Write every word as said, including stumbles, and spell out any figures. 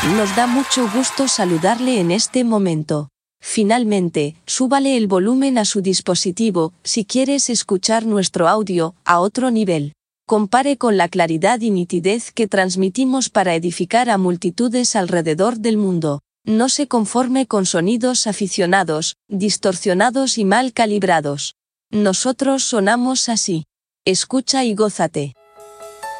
Nos da mucho gusto saludarle en este momento. Finalmente, súbale el volumen a su dispositivo si quieres escuchar nuestro audio a otro nivel. Compare con la claridad y nitidez que transmitimos para edificar a multitudes alrededor del mundo. No se conforme con sonidos aficionados, distorsionados y mal calibrados. Nosotros sonamos así. Escucha y gózate.